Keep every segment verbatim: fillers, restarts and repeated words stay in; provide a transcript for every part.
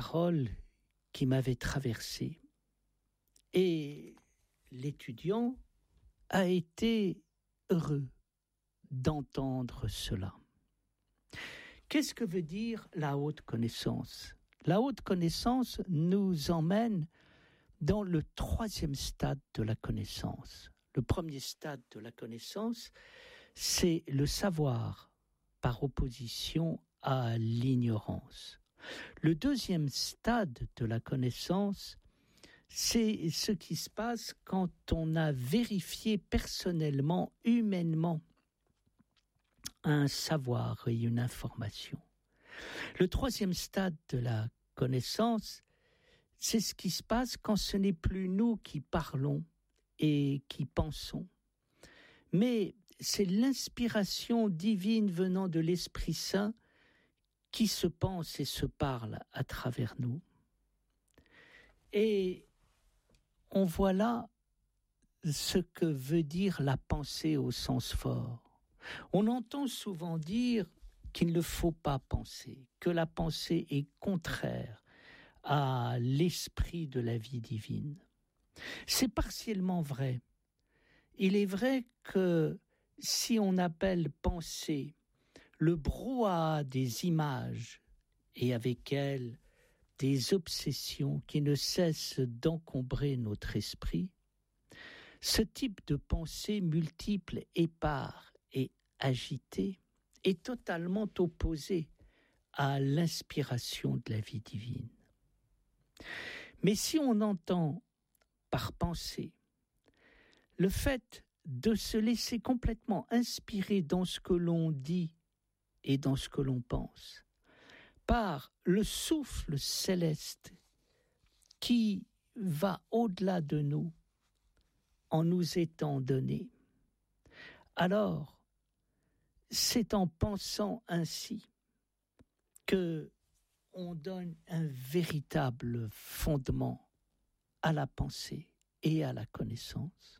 paroles qui m'avaient traversé. Et l'étudiant a été heureux d'entendre cela. Qu'est-ce que veut dire la haute connaissance ? La haute connaissance nous emmène dans le troisième stade de la connaissance. Le premier stade de la connaissance, c'est le savoir par opposition à l'ignorance. Le deuxième stade de la connaissance, c'est ce qui se passe quand on a vérifié personnellement, humainement, un savoir et une information. Le troisième stade de la connaissance, c'est ce qui se passe quand ce n'est plus nous qui parlons et qui pensons, mais c'est l'inspiration divine venant de l'Esprit Saint qui se pense et se parle à travers nous. Et on voit là ce que veut dire la pensée au sens fort. On entend souvent dire qu'il ne faut pas penser, que la pensée est contraire à l'esprit de la vie divine. C'est partiellement vrai. Il est vrai que si on appelle pensée le brouhaha des images et avec elles des obsessions qui ne cessent d'encombrer notre esprit, ce type de pensée multiple, épars et agitée est totalement opposé à l'inspiration de la vie divine. Mais si on entend par pensée le fait de se laisser complètement inspirer dans ce que l'on dit et dans ce que l'on pense, par le souffle céleste qui va au-delà de nous en nous étant donné, alors c'est en pensant ainsi que on donne un véritable fondement à la pensée et à la connaissance.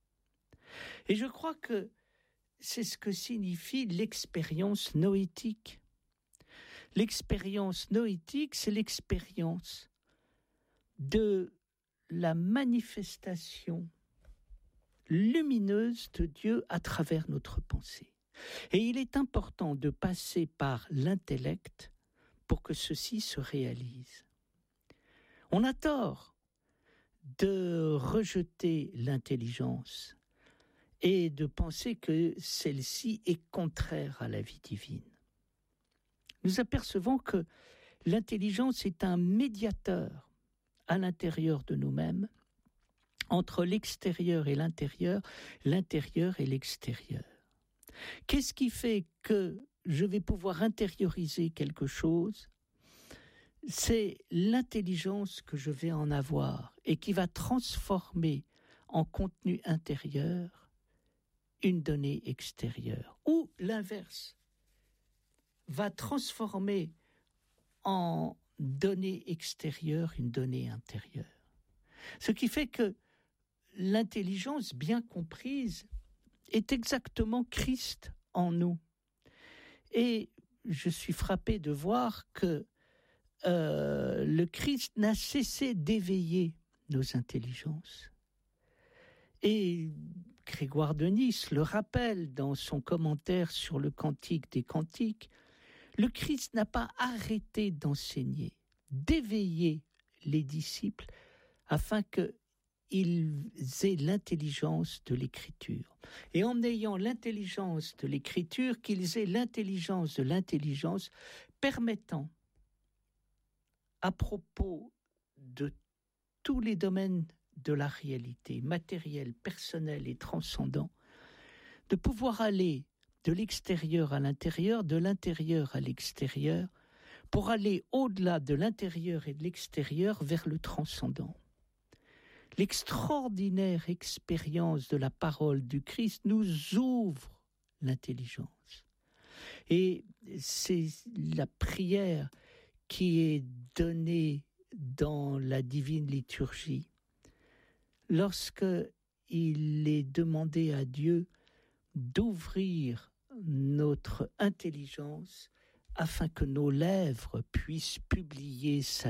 Et je crois que c'est ce que signifie l'expérience noétique. L'expérience noétique, c'est l'expérience de la manifestation lumineuse de Dieu à travers notre pensée. Et il est important de passer par l'intellect pour que ceci se réalise. On a tort de rejeter l'intelligence et de penser que celle-ci est contraire à la vie divine. Nous apercevons que l'intelligence est un médiateur à l'intérieur de nous-mêmes, entre l'extérieur et l'intérieur, l'intérieur et l'extérieur. Qu'est-ce qui fait que je vais pouvoir intérioriser quelque chose ? C'est l'intelligence que je vais en avoir et qui va transformer en contenu intérieur une donnée extérieure. Ou l'inverse, va transformer en donnée extérieure une donnée intérieure. Ce qui fait que l'intelligence bien comprise est exactement Christ en nous. Et je suis frappé de voir que euh, le Christ n'a cessé d'éveiller nos intelligences. Et Grégoire de Nice le rappelle dans son commentaire sur le Cantique des Cantiques, le Christ n'a pas arrêté d'enseigner, d'éveiller les disciples afin qu'ils aient l'intelligence de l'Écriture. Et en ayant l'intelligence de l'Écriture, qu'ils aient l'intelligence de l'intelligence permettant, à propos de tous les domaines de la réalité, matérielle, personnelle et transcendant, de pouvoir aller de l'extérieur à l'intérieur, de l'intérieur à l'extérieur, pour aller au-delà de l'intérieur et de l'extérieur vers le transcendant. L'extraordinaire expérience de la parole du Christ nous ouvre l'intelligence. Et c'est la prière qui est donnée dans la divine liturgie. Lorsque il est demandé à Dieu d'ouvrir notre intelligence afin que nos lèvres puissent publier sa